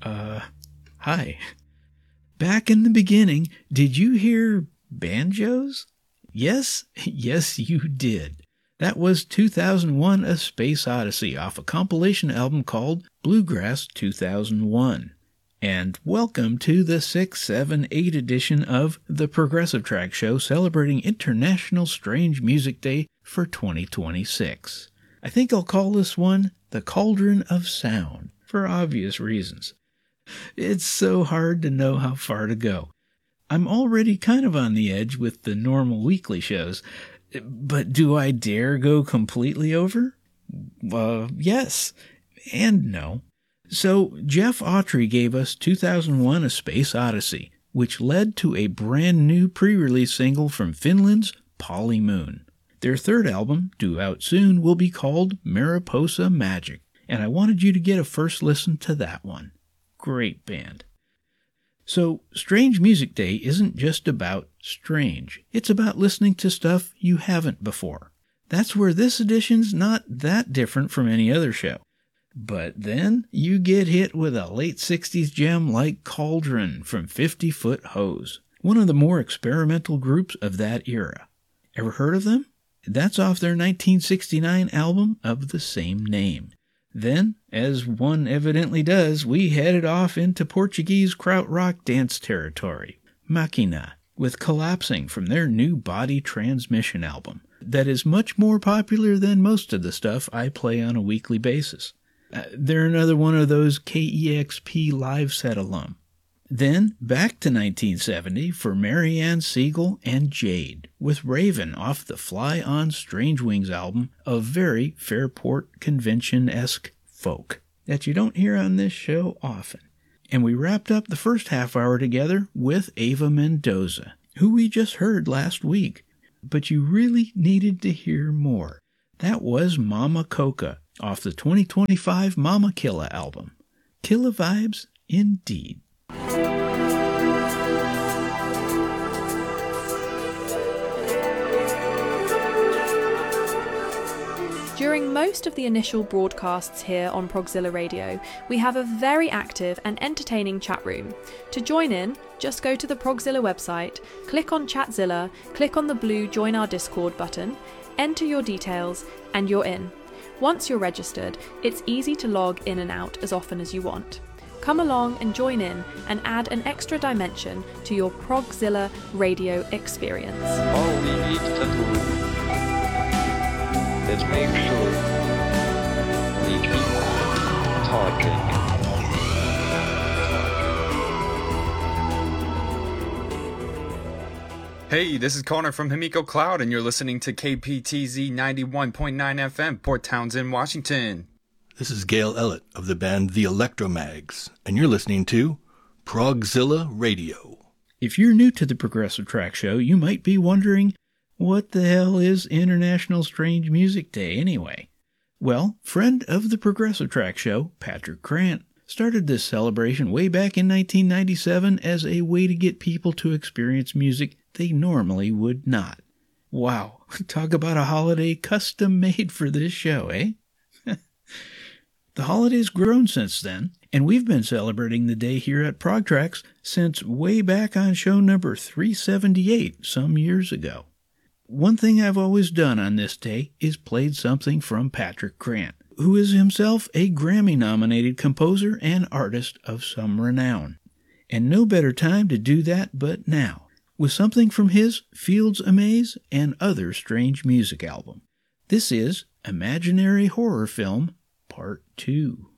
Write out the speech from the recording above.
Hi. Back in the beginning, did you hear banjos? Yes, you did. That was 2001: A Space Odyssey off a compilation album called Bluegrass 2001. And welcome to the 6, 7, 8 edition of the Progressive Track Show celebrating International Strange Music Day for 2026. I think I'll call this one the Cauldron of Sound, for obvious reasons. It's so hard to know how far to go. I'm already kind of on the edge with the normal weekly shows, but do I dare go completely over? Yes and no. So Jeff Autry gave us 2001: A Space Odyssey, which led to a brand new pre-release single from Finland's Polly Moon. Their third album, due out soon, will be called Mariposa Magic, and I wanted you to get a first listen to that one. Great band. So, Strange Music Day isn't just about strange. It's about listening to stuff you haven't before. That's where this edition's not that different from any other show. But then you get hit with a late 60s gem like Cauldron from 50 Foot Hose, one of the more experimental groups of that era. Ever heard of them? That's off their 1969 album of the same name. Then, as one evidently does, we headed off into Portuguese krautrock dance territory, Machina, with Collapsing from their new Body Transmission album, that is much more popular than most of the stuff I play on a weekly basis. They're another one of those KEXP live set alum. Then, back to 1970 for Marianne Siegel and Jade, with Raven off the Fly on Strange Wings album of very Fairport Convention-esque folk that you don't hear on this show often. And we wrapped up the first half hour together with Ava Mendoza, who we just heard last week. But you really needed to hear more. That was Mama Coca off the 2025 Mama Killa album. Killa vibes indeed. During most of the initial broadcasts here on Progzilla Radio, we have a very active and entertaining chat room. To join in, just go to the Progzilla website, click on Chatzilla, click on the blue Join Our Discord button, enter your details, and you're in. Once you're registered, it's easy to log in and out as often as you want. Come along and join in and add an extra dimension to your Progzilla Radio experience. All we need to do is make sure we keep talking. Hey, this is Connor from Himiko Cloud, and you're listening to KPTZ 91.9 FM, Port Townsend, Washington. This is Gail Ellett of the band The Electromags, and you're listening to Progzilla Radio. If you're new to the Progressive Track Show, you might be wondering, what the hell is International Strange Music Day anyway? Well, friend of the Progressive Track Show, Patrick Grant, started this celebration way back in 1997 as a way to get people to experience music they normally would not. Wow, talk about a holiday custom made for this show, eh? The holiday's grown since then, and we've been celebrating the day here at ProgTracks since way back on show number 378 some years ago. One thing I've always done on this day is played something from Patrick Grant, who is himself a Grammy-nominated composer and artist of some renown. And no better time to do that but now, with something from his Fields Amaze and Other Strange Music album. This is Imaginary Horror Film Part 2.